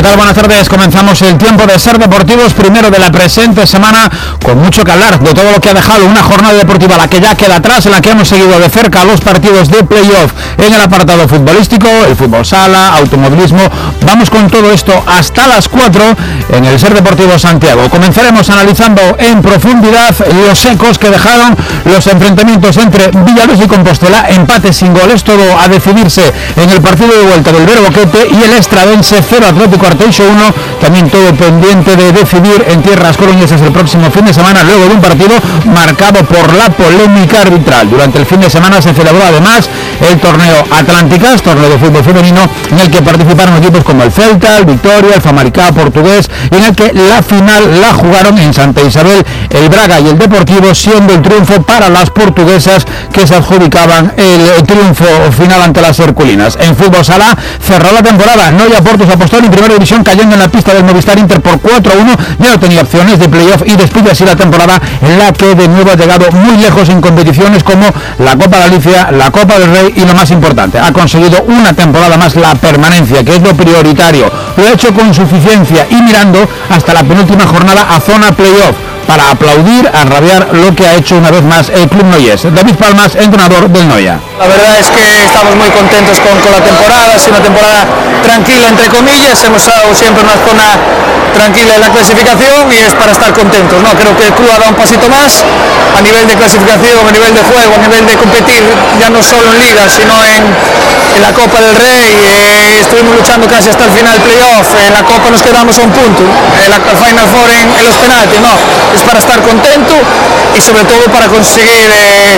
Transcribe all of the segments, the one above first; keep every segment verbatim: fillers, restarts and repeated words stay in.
¿qué tal? Buenas tardes. Comenzamos el tiempo de Ser Deportivos, primero de la presente semana, con mucho que hablar de todo lo que ha dejado una jornada deportiva, la que ya queda atrás, en la que hemos seguido de cerca los partidos de playoff en el apartado futbolístico, el fútbol sala, automovilismo. Vamos con todo esto hasta las cuatro en el Ser Deportivo Santiago. Comenzaremos analizando en profundidad los ecos que dejaron los enfrentamientos entre Villaluz y Compostela, empates sin goles, todo a decidirse en el partido de vuelta del Verboquete, y el Estradense cero Atlético Arteixo uno, también todo pendiente de decidir en tierras coruñesas el próximo fin de semana, luego de un partido marcado por la polémica arbitral. Durante el fin de semana se celebró además el torneo Atlánticas, torneo de fútbol femenino, en el que participaron equipos como el Celta, el Victoria, el Famalicão portugués, y en el que la final la jugaron en Santa Isabel el Braga y el Deportivo, siendo el triunfo para las portuguesas, que se adjudicaban el triunfo final ante las herculinas. En fútbol sala cerró la temporada, Noia Portus Apostol en primera división, cayendo en la pista del Movistar Inter por cuatro a uno, ya no tenía opciones de playoff y despide así la temporada, en la que de nuevo ha llegado muy lejos en competiciones como la Copa Galicia, la Copa del Rey y, lo más importante, ha conseguido una temporada más la permanencia, que es lo prioritario. Lo ha hecho con suficiencia y mirando hasta la penúltima jornada a zona playoff, para aplaudir, a rabiar lo que ha hecho una vez más el club noyés. David Palmas, entrenador del Noia. La verdad es que estamos muy contentos con, con la temporada, ha sido una temporada tranquila entre comillas, hemos estado siempre en una zona tranquila en la clasificación y es para estar contentos, ¿no? Creo que el club ha dado un pasito más a nivel de clasificación, a nivel de juego, a nivel de competir, ya no solo en Liga, sino en, en la Copa del Rey. Eh, estuvimos luchando casi hasta el final playoff, en la Copa nos quedamos a un punto, en la Final Four en, en los penaltis, no, es para estar contento y sobre todo para conseguir eh,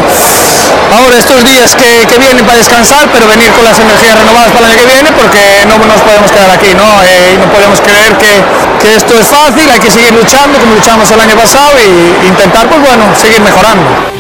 ahora estos días que, que vienen para descansar, pero venir con las energías renovadas para el año que viene, porque no nos podemos quedar aquí, ¿no? Eh, y no podemos creer que, que esto es fácil, hay que seguir luchando como luchamos el año pasado e intentar, pues bueno, seguir mejorando.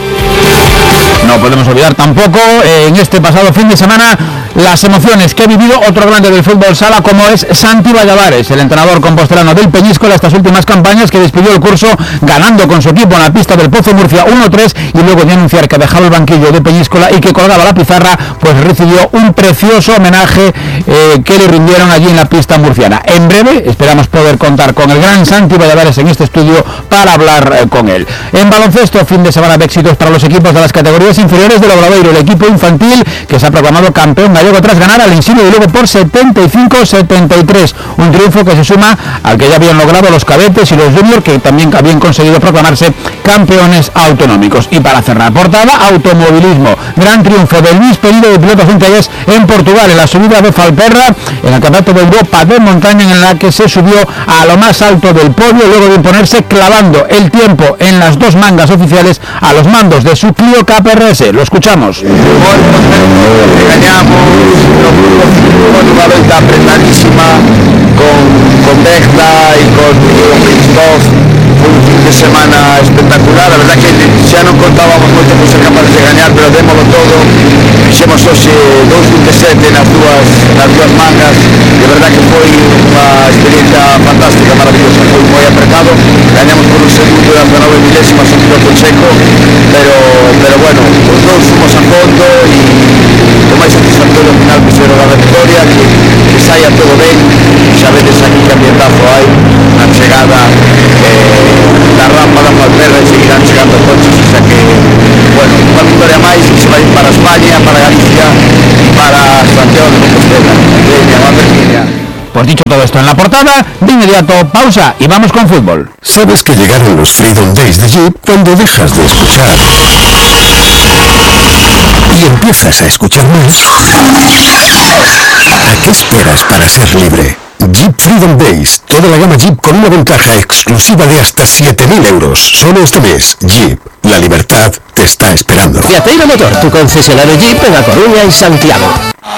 No podemos olvidar tampoco eh, en este pasado fin de semana las emociones que ha vivido otro grande del fútbol sala, como es Santi Valladares, el entrenador compostelano del Peñíscola, estas últimas campañas, que despidió el curso ganando con su equipo en la pista del Pozo Murcia uno tres, y luego de anunciar que dejaba el banquillo de Peñíscola y que colgaba la pizarra, pues recibió un precioso homenaje eh, que le rindieron allí en la pista murciana. En breve esperamos poder contar con el gran Santi Valladares en este estudio para hablar eh, con él. En baloncesto, fin de semana de éxitos para los equipos de las categorías inferiores del Obradoiro, el equipo infantil que se ha proclamado campeón gallego tras ganar al Ensino de Lugo por setenta y cinco a setenta y tres, un triunfo que se suma al que ya habían logrado los cadetes y los juniors, que también habían conseguido proclamarse campeones autonómicos. Y para cerrar portada, automovilismo, gran triunfo de Luis Pedido de Pilotos Interés en Portugal, en la subida de Falperra, en el campeonato de Europa de montaña, en la que se subió a lo más alto del podio, luego de imponerse clavando el tiempo en las dos mangas oficiales a los mandos de su Clio K P R S. Lo escuchamos. Ganamos con una vuelta apretadísima, con, con Berta y con Christoph. Fue un fin de semana espectacular, la verdad que ya no contábamos moito por ser capaces de gañar, pero démoslo todo. Fixemos hoxe dous vinte e sete nas dúas, nas dúas mangas, de verdad que foi unha experiencia fantástica, maravillosa, foi moi apretado, gañamos por un segundo e hasta nove milésimas un piloto checo, pero, pero bueno, os dous fomos a fondo e o máis satisfactorio ao final que era da victoria, que, que saia todo ben, xa vedes aquí que ambientazo hai, na chegada eh, da rampa da Falperra e seguirán chegando coches, o sea que, bueno, unha victoria máis que se vai para España, para Galicia e para Santiago de Compostela. Veña, va Virginia. Pues dicho todo esto en la portada, de inmediato pausa y vamos con fútbol. ¿Sabes que llegaron los Freedom Days de Jeep cuando dejas de escuchar y empiezas a escuchar más? ¿A qué esperas para ser libre? Jeep Freedom Days, toda la gama Jeep con una ventaja exclusiva de hasta siete mil euros. Solo este mes, Jeep, la libertad te está esperando. Fiateiro Motor, tu concesionario Jeep en A Coruña y Santiago.